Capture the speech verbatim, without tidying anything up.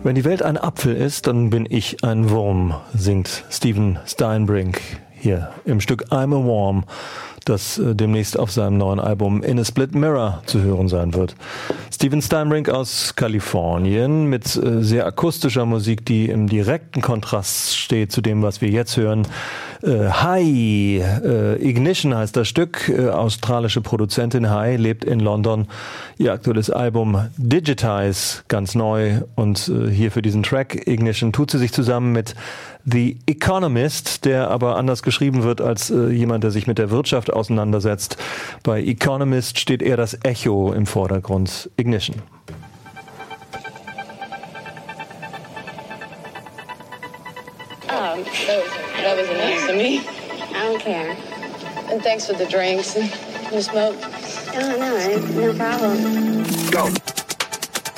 Wenn die Welt ein Apfel ist, dann bin ich ein Wurm, singt Steven Steinbrink hier im Stück I'm a Worm, das äh, demnächst auf seinem neuen Album In a Split Mirror zu hören sein wird. Steven Steinbrink aus Kalifornien mit äh, sehr akustischer Musik, die im direkten Kontrast steht zu dem, was wir jetzt hören. Äh, Hi, äh, Ignition heißt das Stück. Äh, australische Produzentin Hi lebt in London. Ihr aktuelles Album Digitize, ganz neu. Und äh, hier für diesen Track Ignition tut sie sich zusammen mit The Economist, der aber anders geschrieben wird als äh, jemand, der sich mit der Wirtschaft auseinandersetzt. Bei Economist steht eher das Echo im Vordergrund. Ignition. Oh, that was, that was nice of me. I don't care. And thanks for the drinks and the smoke. Oh, no, no problem. Go.